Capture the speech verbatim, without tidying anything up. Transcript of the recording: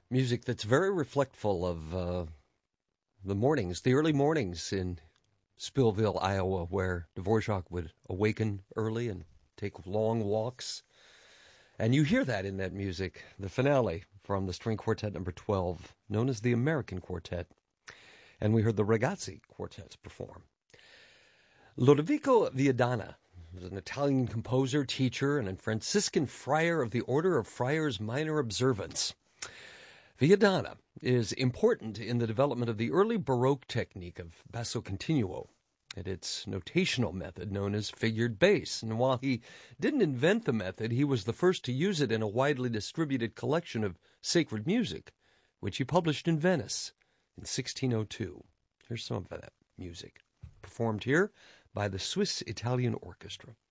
Music that's very reflectful of uh, the mornings, the early mornings in Spillville, Iowa, where Dvorak would awaken early and take long walks. And you hear that in that music, the finale from the string quartet number twelve, known as the American Quartet. And we heard the Ragazzi Quartets perform. Lodovico Viadana was an Italian composer, teacher, and a Franciscan friar of the Order of Friars Minor Observants. Viadana is important in the development of the early Baroque technique of basso continuo and its notational method known as figured bass. And while he didn't invent the method, he was the first to use it in a widely distributed collection of sacred music, which he published in Venice in sixteen oh two. Here's some of that music, performed here by the Swiss Italian Orchestra.